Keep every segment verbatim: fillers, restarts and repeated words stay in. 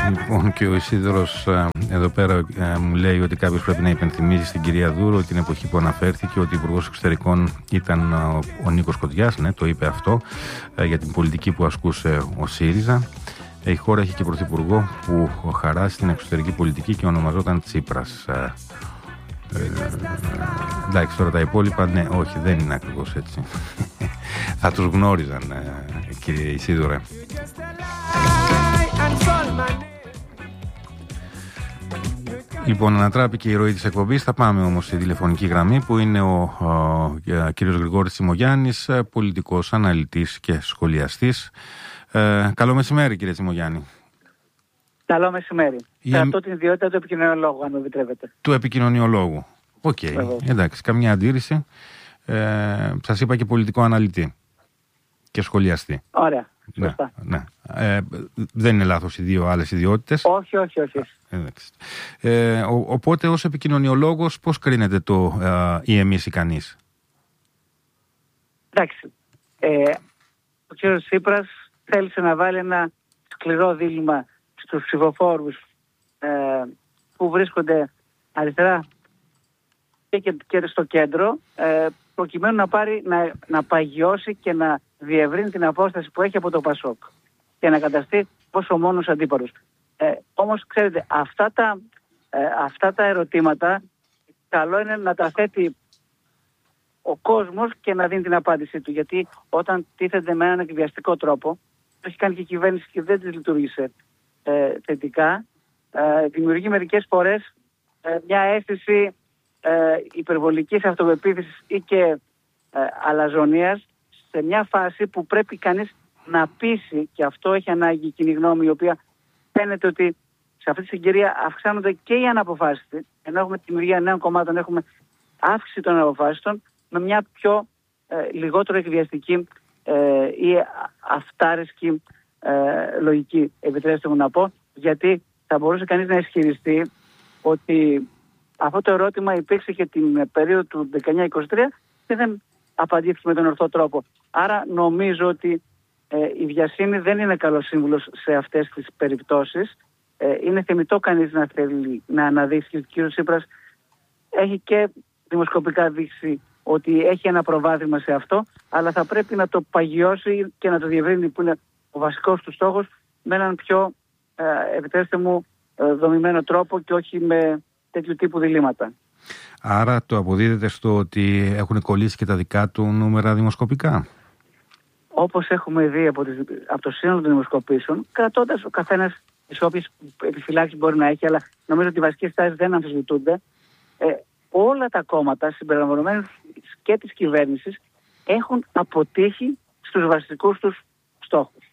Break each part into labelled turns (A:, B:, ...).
A: Λοιπόν, και ο Ισίδωρος εδώ πέρα μου λέει ότι κάποιος πρέπει να υπενθυμίζει στην κυρία Δούρο την εποχή που αναφέρθηκε ότι ο Υπουργός Εξωτερικών ήταν ο, ο Νίκος Κοντιάς, ναι, το είπε αυτό, για την πολιτική που ασκούσε ο ΣΥΡΙΖΑ. Η χώρα έχει και πρωθυπουργό που χαράσει την εξωτερική πολιτική και ονομαζόταν Τσίπρας. Ε, ε, εντάξει, τώρα τα υπόλοιπα, ναι, όχι, δεν είναι ακριβώς έτσι. Θα τους γνώριζαν, ε, κύριε Ισίδωρε. Λοιπόν, ανατράπηκε η ροή της εκπομπής. Θα πάμε όμως στη τηλεφωνική γραμμή που είναι ο, ο, ο κύριος Γρηγόρης Τσιμογιάννης, πολιτικός αναλυτής και σχολιαστής. Ε, καλό μεσημέρι, κύριε Τσιμογιάννη.
B: Καλό μεσημέρι.
A: Η...
B: Κρατώ την ιδιότητα του επικοινωνιολόγου, αν μου επιτρέπετε.
A: Του επικοινωνιολόγου. Οκ, okay. Εντάξει, καμιά αντίρρηση. Ε, σας είπα και πολιτικό αναλυτή και σχολιαστή.
B: Ωραία.
A: Ναι, ναι. Ε, δεν είναι λάθος οι δύο άλλες ιδιότητες.
B: Όχι, όχι, όχι.
A: Ε, ο, οπότε ως επικοινωνιολόγος πώς κρίνεται το ε, ή εμείς ή κανείς?
B: Εντάξει. Ε, ο κ. Τσίπρας θέλησε να βάλει ένα σκληρό δίλημμα στους ψηφοφόρους ε, που βρίσκονται αριστερά και, και, και στο κέντρο, ε, προκειμένου να, πάρει, να, να παγιώσει και να διευρύνει την απόσταση που έχει από το ΠΑΣΟΚ και να καταστεί ως ο μόνος αντίπαλος. Ε, όμως, ξέρετε, αυτά τα, ε, αυτά τα ερωτήματα καλό είναι να τα θέτει ο κόσμος και να δίνει την απάντησή του. Γιατί όταν τίθενται με έναν εκβιαστικό τρόπο, το έχει κάνει και η κυβέρνηση και δεν της λειτουργήσε ε, θετικά, ε, δημιουργεί μερικές φορές ε, μια αίσθηση ε, υπερβολικής αυτοπεποίθησης ή και ε, αλαζονίας σε μια φάση που πρέπει κανείς να πείσει, και αυτό έχει ανάγκη η κοινή γνώμη, η οποία φαίνεται ότι σε αυτή τη συγκυρία αυξάνονται και οι αναποφάσιστοι, ενώ έχουμε τη δημιουργία νέων κομμάτων, έχουμε αύξηση των αναποφάσιστων με μια πιο ε, λιγότερο εκβιαστική ε, ή αυτάρισκη ε, λογική, επιτρέψτε μου να πω, γιατί θα μπορούσε κανείς να ισχυριστεί ότι αυτό το ερώτημα υπήρξε και την περίοδο του δεκαεννιά είκοσι τρία και δεν απαντήθηκε με τον ορθό τρόπο. Άρα νομίζω ότι ε, η βιασύνη δεν είναι καλός σύμβουλος σε αυτές τις περιπτώσεις. Ε, είναι θεμιτό κανείς να θέλει να αναδείξει, και ο κύριος Τσίπρας έχει και δημοσκοπικά δείξει ότι έχει ένα προβάδισμα σε αυτό, αλλά θα πρέπει να το παγιώσει και να το διευρύνει, που είναι ο βασικός του στόχος, με έναν πιο, ε, επιτρέψτε μου, ε, δομημένο τρόπο και όχι με τέτοιου τύπου διλήμματα.
A: Άρα το αποδίδεται στο ότι έχουν κολλήσει και τα δικά του νούμερα δημοσκοπικά.
B: Όπως έχουμε δει από, τις, από το σύνολο των δημοσκοπήσεων, κρατώντας ο καθένας τις όποιες επιφυλάξεις μπορεί να έχει, αλλά νομίζω ότι οι βασικές τάσεις δεν αμφισβητούνται. Ε, όλα τα κόμματα, συμπεριλαμβανομένους και της κυβέρνησης, έχουν αποτύχει στους βασικούς τους στόχους.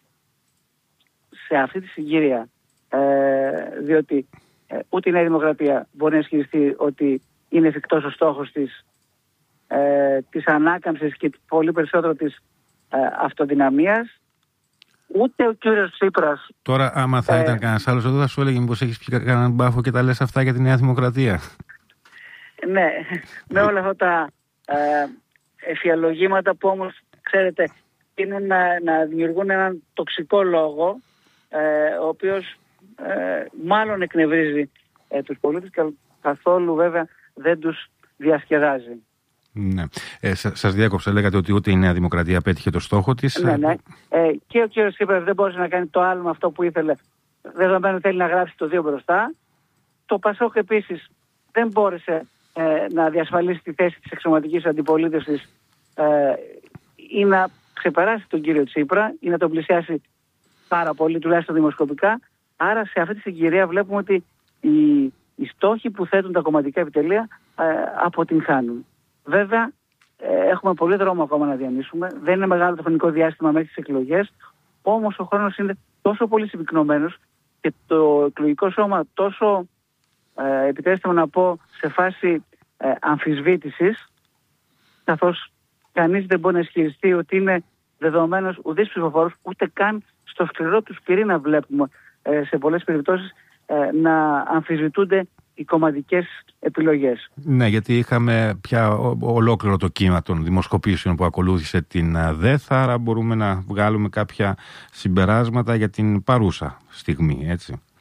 B: Σε αυτή τη συγκυρία, ε, διότι ε, ούτε η Νέα Δημοκρατία μπορεί να ισχυριστεί ότι είναι εφικτός ο στόχος της, ε, της ανάκαμψης και πολύ περισσότερο της ε, αυτοδυναμίας, ούτε ο κύριος Τσίπρας.
A: Τώρα, άμα θα ε, ήταν κανένας άλλος εδώ, θα σου έλεγε μήπως έχεις πει κανέναν μπάφο και τα λες αυτά για τη Νέα Δημοκρατία.
B: Ναι, με όλα αυτά τα ε, εφιαλογήματα που όμως, ξέρετε, είναι να, να δημιουργούν έναν τοξικό λόγο, ε, ο οποίος ε, μάλλον εκνευρίζει ε, τους πολίτες και καθόλου βέβαια δεν τους διασκεδάζει.
A: Ναι. Ε, σας διάκοψα, λέγατε ότι ούτε η Νέα Δημοκρατία πέτυχε το στόχο της.
B: Ναι, ναι. Ε, και ο κύριος Τσίπρας δεν μπορούσε να κάνει το άλμα αυτό που ήθελε, δεδομένου θέλει να γράψει το δύο μπροστά. Το ΠΑΣΟΚ επίσης δεν μπόρεσε ε, να διασφαλίσει τη θέση της εξωματικής αντιπολίτευσης ε, ή να ξεπεράσει τον κύριο Τσίπρα ή να τον πλησιάσει πάρα πολύ, τουλάχιστον δημοσκοπικά. Άρα σε αυτή τη συγκυρία βλέπουμε ότι οι, οι στόχοι που θέτουν τα κομματικά επιτελεία ε, αποτυγχάνουν. Βέβαια, ε, έχουμε πολύ δρόμο ακόμα να διανύσουμε. Δεν είναι μεγάλο το χρονικό διάστημα μέχρι τις εκλογές. Όμως ο χρόνος είναι τόσο πολύ συμπυκνωμένος και το εκλογικό σώμα τόσο, ε, επιτρέψτε μου να πω, σε φάση ε, αμφισβήτησης, καθώς κανείς δεν μπορεί να ισχυριστεί ότι είναι δεδομένος ουδής ψηφοφόρος, ούτε καν στο σκληρό του πυρήνα βλέπουμε ε, σε πολλές περιπτώσεις ε, να αμφισβητούνται οι κομματικές επιλογές.
A: Ναι, γιατί είχαμε πια ολόκληρο το κύμα των δημοσκοπήσεων που ακολούθησε την ΔΕΘ, άρα μπορούμε να βγάλουμε κάποια συμπεράσματα για την παρούσα στιγμή, έτσι.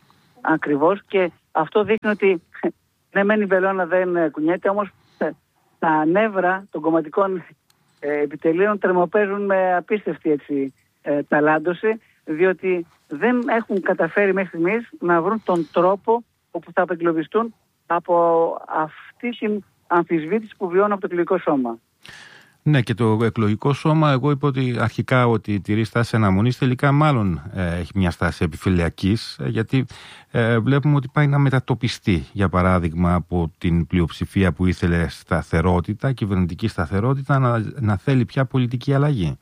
B: ακριβώς, και αυτό δείχνει ότι ναι μεν η βελόνα δεν κουνιέται, όμως τα νεύρα των κομματικών ε, επιτελείων τρεμοπαίζουν με απίστευτη έτσι, ε, ταλάντωση, διότι δεν έχουν καταφέρει μέχρι στιγμής να βρουν τον τρόπο όπου θα απεγκλωβιστούν από αυτή την αμφισβήτηση που βιώνουν από το εκλογικό σώμα.
A: Ναι, και το εκλογικό σώμα, εγώ είπα ότι αρχικά ότι τηρεί στάση αναμονής, τελικά μάλλον ε, έχει μια στάση επιφυλακής, ε, γιατί ε, βλέπουμε ότι πάει να μετατοπιστεί, για παράδειγμα, από την πλειοψηφία που ήθελε σταθερότητα, κυβερνητική σταθερότητα, να, να θέλει πια πολιτική αλλαγή.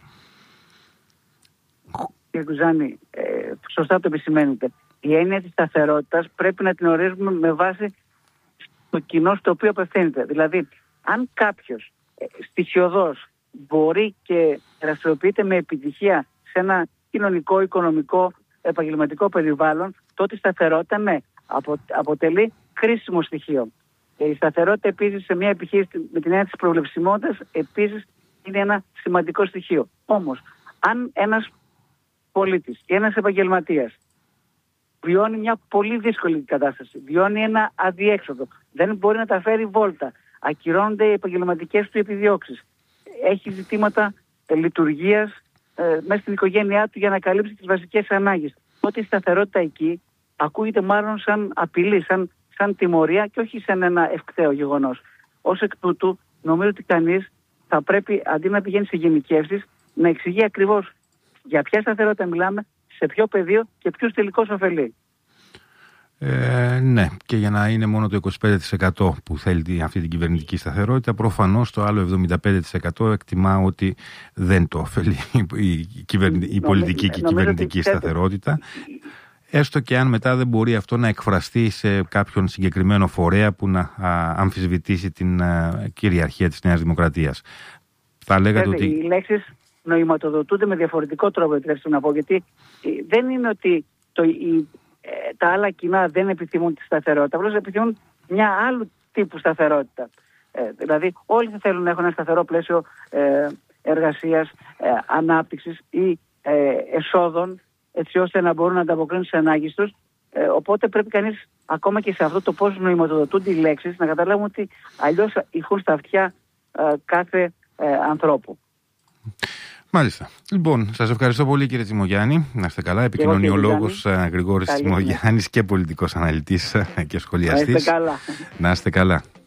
B: Κύριε Κουζάνη, ε, σωστά το επισημαίνετε. Η έννοια της σταθερότητας πρέπει να την ορίζουμε με βάση το κοινό στο οποίο απευθύνεται. Δηλαδή, αν κάποιος στοιχειωδώς μπορεί και δραστηριοποιείται με επιτυχία σε ένα κοινωνικό, οικονομικό, επαγγελματικό περιβάλλον, τότε η σταθερότητα ναι, απο, αποτελεί κρίσιμο στοιχείο. Και η σταθερότητα επίσης σε μια επιχείρηση με την έννοια της προβλεψιμότητας επίσης είναι ένα σημαντικό στοιχείο. Όμως, αν ένας πολίτης ή ένας επαγγελματίας βιώνει μια πολύ δύσκολη κατάσταση, βιώνει ένα αδιέξοδο, δεν μπορεί να τα φέρει βόλτα, ακυρώνονται οι επαγγελματικές του επιδιώξεις, έχει ζητήματα ε, λειτουργίας ε, μέσα στην οικογένειά του για να καλύψει τις βασικές ανάγκες, τότε η σταθερότητα εκεί ακούγεται μάλλον σαν απειλή, σαν, σαν τιμωρία και όχι σαν ένα ευκταίο γεγονός. Ως εκ τούτου, νομίζω ότι κανείς θα πρέπει, αντί να πηγαίνει σε γενικεύσεις, να εξηγεί ακριβώς για ποια σταθερότητα μιλάμε, σε ποιο πεδίο και ποιους τελικώς ωφελεί.
A: Ε, ναι, και για να είναι μόνο το είκοσι πέντε τοις εκατό που θέλει αυτή την κυβερνητική σταθερότητα, προφανώς το άλλο εβδομήντα πέντε τοις εκατό εκτιμά ότι δεν το ωφελεί η, κυβερνη... η πολιτική και η κυβερνητική σταθερότητα. Έστω και αν μετά δεν μπορεί αυτό να εκφραστεί σε κάποιον συγκεκριμένο φορέα που να α, αμφισβητήσει την α, κυριαρχία της Νέας Δημοκρατίας. Θα λέγατε ότι...
B: Οι λέξεις νοηματοδοτούνται με διαφορετικό τρόπο, επιτρέψτε να πω, γιατί δεν είναι ότι το, η, τα άλλα κοινά δεν επιθυμούν τη σταθερότητα, απλώς επιθυμούν μια άλλου τύπου σταθερότητα. Ε, δηλαδή όλοι θα θέλουν να έχουν ένα σταθερό πλαίσιο ε, εργασίας, ε, ανάπτυξης ή ε, εσόδων, έτσι ώστε να μπορούν να ανταποκρίνουν στις ανάγκες τους. Ε, οπότε πρέπει κανείς ακόμα και σε αυτό το πώς νοηματοδοτούνται οι λέξεις να καταλάβουμε ότι αλλιώς ηχούν στα αυτιά ε, κάθε ε, ανθρώπου.
A: Μάλιστα. Λοιπόν, σας ευχαριστώ πολύ κύριε Τσιμογιάννη. Να είστε καλά. Επικοινωνιολόγος Γρηγόρης Τσιμογιάννης και πολιτικός αναλυτής και σχολιαστής.
B: Να είστε καλά.
A: Να είστε καλά.